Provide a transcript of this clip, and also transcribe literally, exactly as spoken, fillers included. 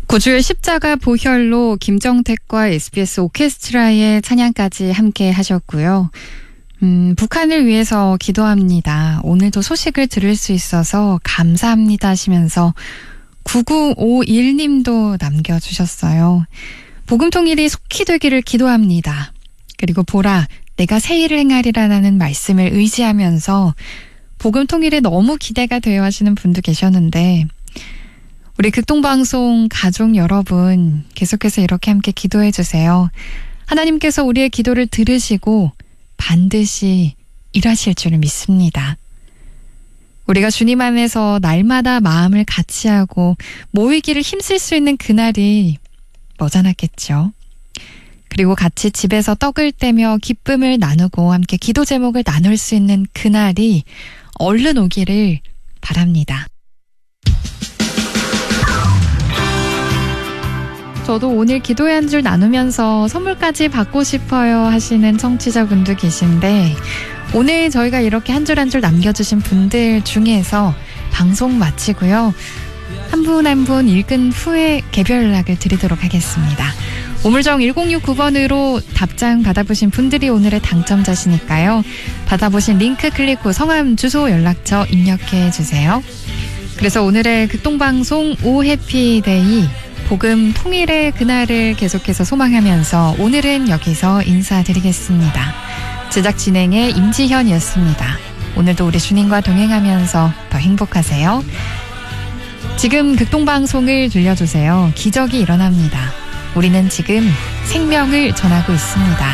고주의 십자가 보혈로 김정택과 에스비에스 오케스트라의 찬양까지 함께 하셨고요. 음, 북한을 위해서 기도합니다. 오늘도 소식을 들을 수 있어서 감사합니다 하시면서 구구오일 님도 남겨주셨어요. 복음통일이 속히 되기를 기도합니다. 그리고 보라, 내가 새 일을 행하리라는 말씀을 의지하면서 복음통일에 너무 기대가 되어 하시는 분도 계셨는데, 우리 극동방송 가족 여러분 계속해서 이렇게 함께 기도해 주세요. 하나님께서 우리의 기도를 들으시고 반드시 일하실 줄을 믿습니다. 우리가 주님 안에서 날마다 마음을 같이 하고 모이기를 힘쓸 수 있는 그날이 머지않았겠죠. 그리고 같이 집에서 떡을 떼며 기쁨을 나누고 함께 기도 제목을 나눌 수 있는 그날이 얼른 오기를 바랍니다. 저도 오늘 기도의 한 줄 나누면서 선물까지 받고 싶어요 하시는 청취자분도 계신데, 오늘 저희가 이렇게 한 줄 한 줄 남겨주신 분들 중에서 방송 마치고요, 한 분 한 분 읽은 후에 개별 연락을 드리도록 하겠습니다. 우물정 일공육구 번으로 답장 받아보신 분들이 오늘의 당첨자시니까요. 받아보신 링크 클릭 후 성함, 주소, 연락처 입력해 주세요. 그래서 오늘의 극동방송 오 해피데이 복음 통일의 그날을 계속해서 소망하면서 오늘은 여기서 인사드리겠습니다. 제작 진행의 임지현이었습니다. 오늘도 우리 주님과 동행하면서 더 행복하세요. 지금 극동방송을 들려주세요. 기적이 일어납니다. 우리는 지금 생명을 전하고 있습니다.